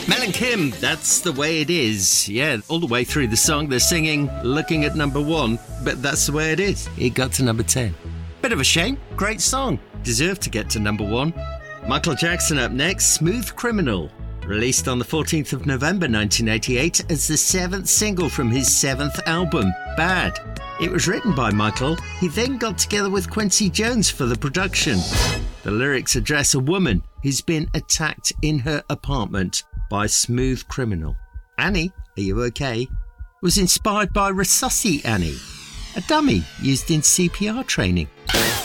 Mel and Kim, That's the Way It Is. Yeah, all the way through the song they're singing looking at number 1, but that's the way it is. It got to number 10. Bit of a shame. Great song. Deserved to get to number 1. Michael Jackson up next, Smooth Criminal. Released on the 14th of November 1988 as the 7th single from his 7th album, Bad. It was written by Michael. He then got together with Quincy Jones for the production. The lyrics address a woman who's been attacked in her apartment by a smooth criminal. Annie, are you okay? Was inspired by Resusci Annie, a dummy used in CPR training.